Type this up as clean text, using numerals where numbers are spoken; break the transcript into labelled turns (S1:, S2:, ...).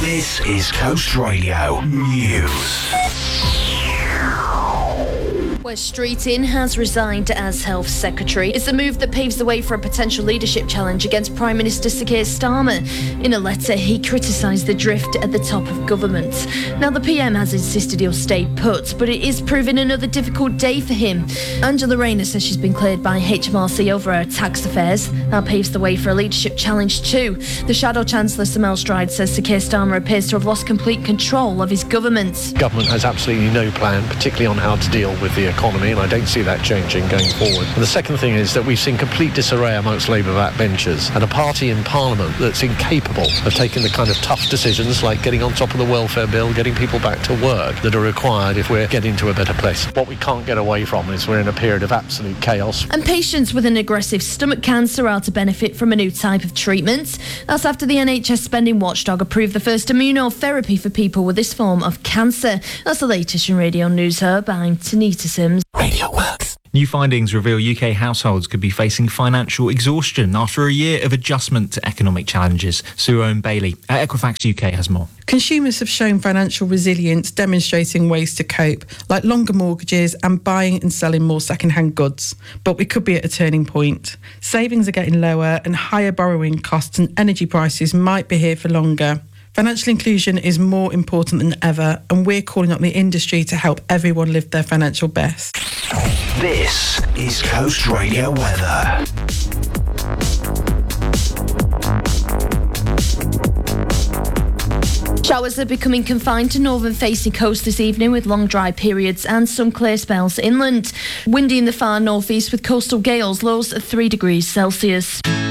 S1: This is Coast Radio News.
S2: Wes Streeting has resigned as Health Secretary. It's a move that paves the way for a potential leadership challenge against Prime Minister Sir Keir Starmer. In a letter, he criticised the drift at the top of government. Now, the PM has insisted he'll stay put, but it is proving another difficult day for him. Angela Rayner says she's been cleared by HMRC over her tax affairs. That paves the way for a leadership challenge too. The Shadow Chancellor, Sir Mel Stride, says Sir Keir Starmer appears to have lost complete control of his government.
S3: Government has absolutely no plan, particularly on how to deal with the economy, and I don't see that changing going forward. And the second thing is that we've seen complete disarray amongst Labour backbenchers and a party in Parliament that's incapable of taking the kind of tough decisions like getting on top of the welfare bill, getting people back to work that are required if we're getting to a better place. What we can't get away from is we're in a period of absolute chaos.
S2: And patients with an aggressive stomach cancer are to benefit from a new type of treatment. That's after the NHS spending watchdog approved the first immunotherapy for people with this form of cancer. That's the latest in Radio News Hub. I'm Tanita Sims.
S1: Radio Works.
S4: New findings reveal UK households could be facing financial exhaustion after a year of adjustment to economic challenges. Sue Owen-Bailey at Equifax UK has more.
S5: Consumers have shown financial resilience, demonstrating ways to cope, like longer mortgages and buying and selling more second-hand goods. But we could be at a turning point. Savings are getting lower and higher borrowing costs and energy prices might be here for longer. Financial inclusion is more important than ever, and we're calling on the industry to help everyone live their financial best.
S1: This is Coast Radio weather.
S2: Showers are becoming confined to northern-facing coast this evening with long dry periods and some clear spells inland. Windy in the far northeast with coastal gales, lows at 3 degrees Celsius.